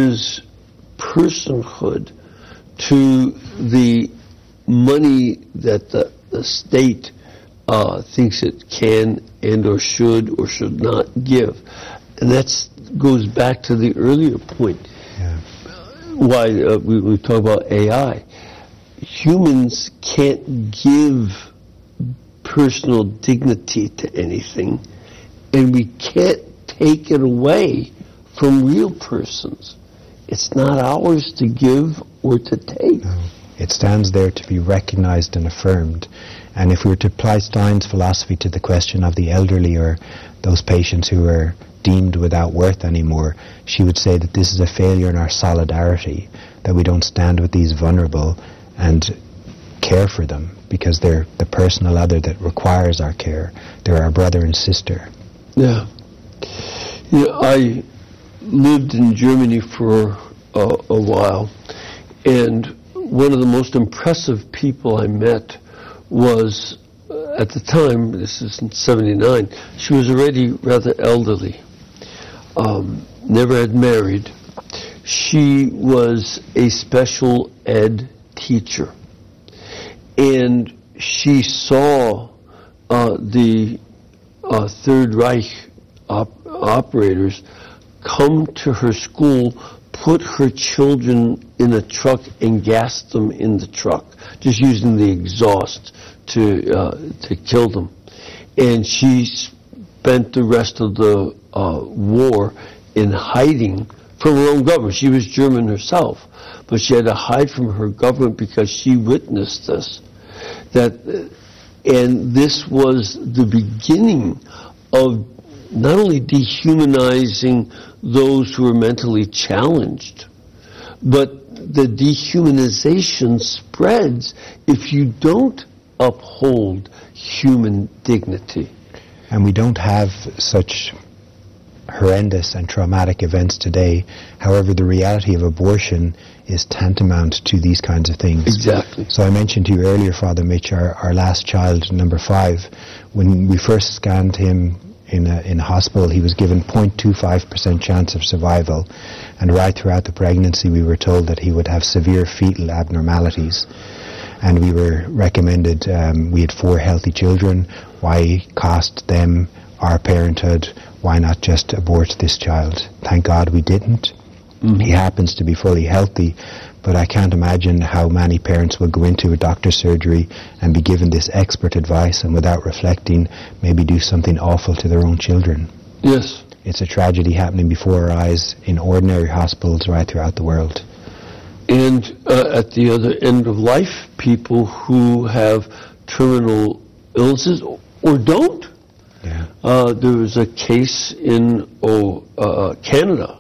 Is personhood to the money that the state thinks it can and or should not give. And that goes back to the earlier point. Yeah. Why we talk about AI. Humans can't give personal dignity to anything, and we can't take it away from real persons. It's not ours to give or to take. No. It stands there to be recognized and affirmed. And if we were to apply Stein's philosophy to the question of the elderly or those patients who are deemed without worth anymore, she would say that this is a failure in our solidarity, that we don't stand with these vulnerable and care for them because they're the personal other that requires our care. They're our brother and sister. Yeah. I lived in Germany for a while, and one of the most impressive people I met was, at the time, this is in 79, she was already rather elderly, never had married. She was a special ed teacher, and she saw the Third Reich operators come to her school, put her children in a truck and gas them in the truck, just using the exhaust to kill them. And she spent the rest of the war in hiding from her own government. She was German herself, but she had to hide from her government because she witnessed this. And this was the beginning of not only dehumanizing those who are mentally challenged, but the dehumanization spreads if you don't uphold human dignity. And we don't have such horrendous and traumatic events today. However, the reality of abortion is tantamount to these kinds of things. Exactly. So I mentioned to you earlier, Father Mitch, our last child, number 5, when we first scanned him in a hospital, he was given 0.25% chance of survival, and right throughout the pregnancy we were told that he would have severe fetal abnormalities, and we were recommended, we had 4 healthy children, why cost them our parenthood, why not just abort this child? Thank God we didn't. Mm-hmm. He happens to be fully healthy, but I can't imagine how many parents will go into a doctor's surgery and be given this expert advice and without reflecting maybe do something awful to their own children. Yes. It's a tragedy happening before our eyes in ordinary hospitals right throughout the world. And at the other end of life, people who have terminal illnesses or don't. Yeah. There was a case in Canada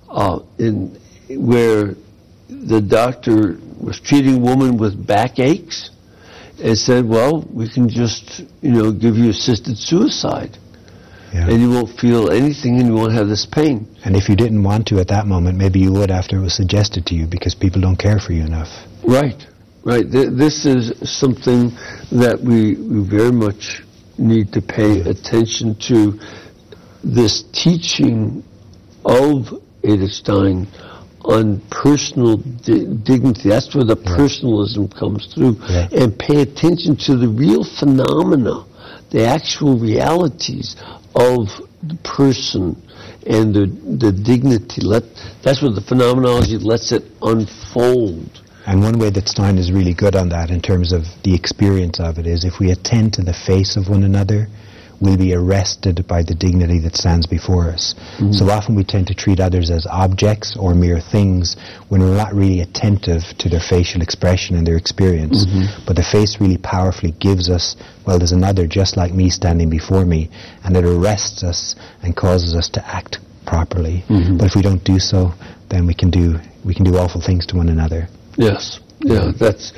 where the doctor was treating a woman with backaches and said, well, we can just, give you assisted suicide. Yeah. And you won't feel anything and you won't have this pain. And if you didn't want to at that moment, maybe you would after it was suggested to you because people don't care for you enough. Right. This is something that we very much need to pay attention to. This teaching of Edith Stein on personal dignity. That's where the personalism comes through. Yeah. And pay attention to the real phenomena, the actual realities of the person and the dignity. That's where the phenomenology lets it unfold. And one way that Stein is really good on that in terms of the experience of it is if we attend to the face of one another, we'll be arrested by the dignity that stands before us. Mm-hmm. So often we tend to treat others as objects or mere things when we're not really attentive to their facial expression and their experience. Mm-hmm. But the face really powerfully gives us, well, there's another just like me standing before me, and it arrests us and causes us to act properly. Mm-hmm. But if we don't do so, then we can do awful things to one another. Yes. Yeah, that's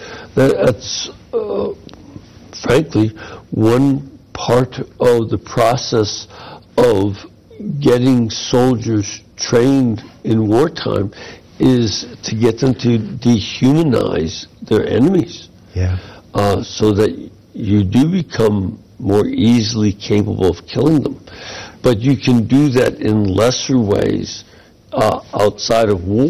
frankly one part of the process of getting soldiers trained in wartime is to get them to dehumanize their enemies. Yeah. So that you do become more easily capable of killing them. But you can do that in lesser ways outside of war.